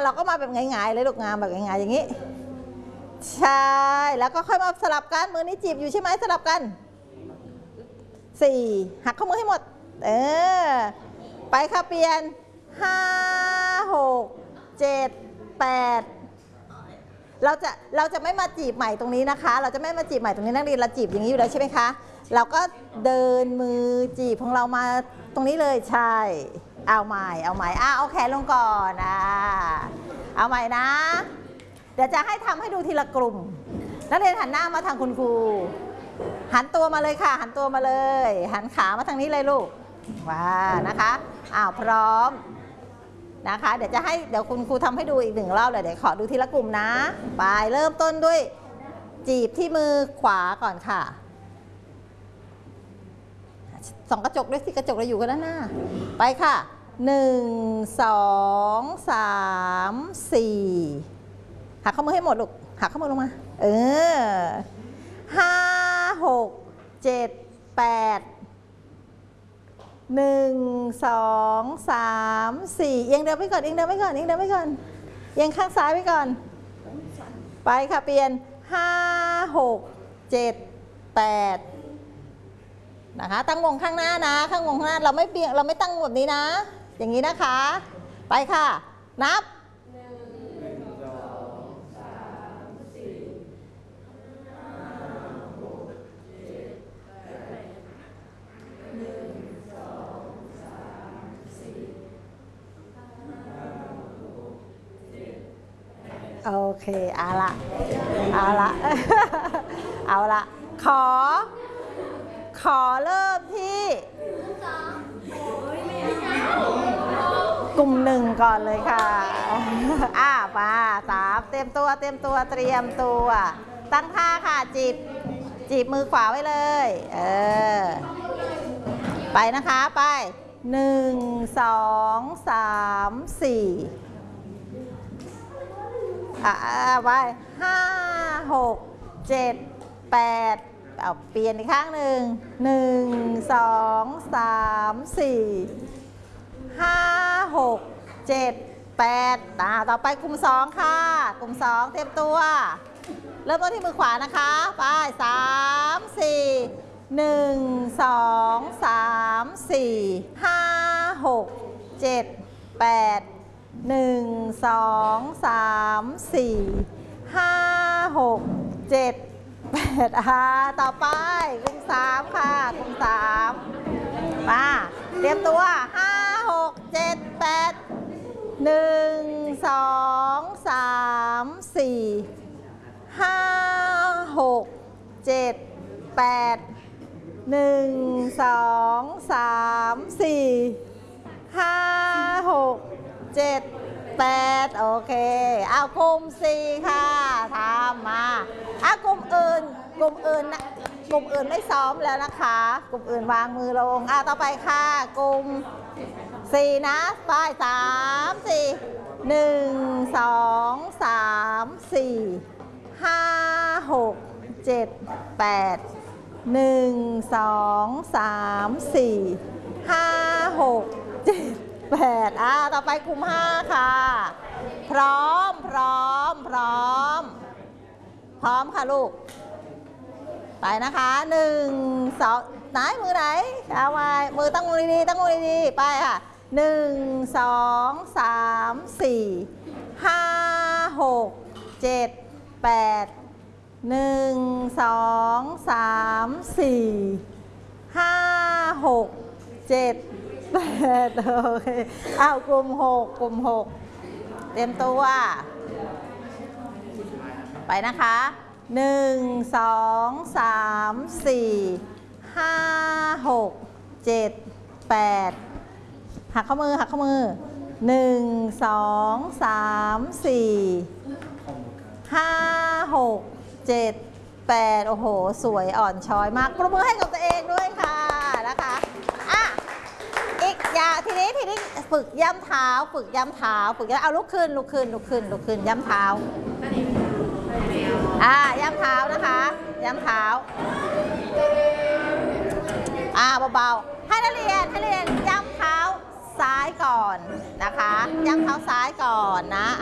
เราก็มาแบบหงายๆเลยลูกงามแบบหงายๆอย่างนี้ใช่แล้วก็ค่อยมาสลับกันมือนี้จีบอยู่ใช่ไหมสลับกัน4หักข้อมือให้หมดไปค่ะเปลี่ยน5 6 7 8เราจะไม่มาจีบใหม่ตรงนี้นะคะเราจะไม่มาจีบใหม่ตรงนี้นักเรียนเราจีบอย่างนี้อยู่แล้วใช่ไหมคะเราก็เดินมือจีบของเรามาตรงนี้เลยใช่เอาใหม่เอาแขนลงก่อนเอาใหม่นะเดี๋ยวจะให้ทำให้ดูทีละกลุ่มนักเรียนหันหน้ามาทางคุณครูหันตัวมาเลยค่ะหันตัวมาเลยหันขามาทางนี้เลยลูกนะคะพร้อมนะคะเดี๋ยวคุณครูทำให้ดูอีก1 รอบเลยเดี๋ยวขอดูทีละกลุ่มนะไปเริ่มต้นด้วยจีบที่มือขวาก่อนค่ะส่องกระจกด้วยสิกระจกเราอยู่กันด้านหน้าไปค่ะ1 2 3 4หักข้อมือให้หมดลูกหักข้อมือลงมา5 6 7 8 1 2 3 4เอียงเดินไปก่อนเอียงข้างซ้ายไปก่อนไปค่ะเปลี่ยน5 6 7 8นะคะตั้งวงข้างหน้านะข้างวงข้างหน้าเราไม่เปลี่ยนเราไม่ตั้งแบบนี้นะอย่างนี้นะคะไปค่ะนับโอเคเอาละขอเริ่มที่กลุ่ม1ก่อนเลยค่ะมา3เตรียมตัวตั้งท่าค่ะจีบมือขวาไว้เลยไปนะคะไป1 2 3 4ไป5 6 7 8เอาเปลี่ยนอีกข้างหนึ่ง1 2 3 4 5 6 7 8ต่อไปกลุ่ม2ค่ะกลุ่ม2เตรียมตัวเริ่มต้นที่มือขวานะคะไป3 4 1 2 3 4 5 6 7 8 1 2 3 4 5 6 7 8ต่อไปกลุ่ม3ค่ะกลุ่ม3มาเตรียมตัว5 6 7 8 1 2 3 4 5 6 7 8 1 2 3 4 5 6 7 8โอเคเอากลุ่ม4ค่ะทำมากลุ่มอื่นไม่ซ้อมแล้วนะคะกลุ่มอื่นวางมือลงต่อไปค่ะกลุ่ม4นะไป3 4 1 2 3 4 5 6 7 8 1 2 3 4 5 6 7 8ต่อไปกลุ่ม5ค่ะพร้อมค่ะลูกไปนะคะ1 2ไหนมือไหนเอาไว้มือตั้งมือดีๆไปค่ะ1 2 3 4 5 6 7 8 1 2 3 4 5 6 7 8โอเคกลุ่ม6เตรียมตัวไปนะคะ1 2 3 4 5 6 7 8หักข้อมือ1 2 3 4 5 6 7 8โอ้โหสวยอ่อนช้อยมากปรบมือให้กับตัวเองด้วยค่ะนะคะอีกอย่างทีนี้ฝึกย่ำเท้าเอาลุกขึ้นย่ำเท้าย่ำเท้านะคะย่ำเท้าเบาๆให้นักเรียนย่ำเท้าซ้ายก่อนนะคะย่ำเท้าซ้ายก่อนนะ